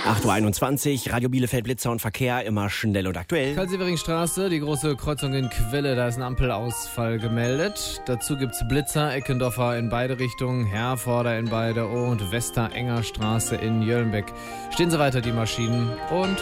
8:21 Uhr, Radio Bielefeld, Blitzer und Verkehr, immer schnell und aktuell. Karl-Sievering-Straße, die große Kreuzung in Quelle, da ist ein Ampelausfall gemeldet. Dazu gibt's Blitzer, Eckendorfer in beide Richtungen, Herforder in beide und Westerenger Straße in Jöllenbeck. Stehen Sie weiter, die Maschinen, und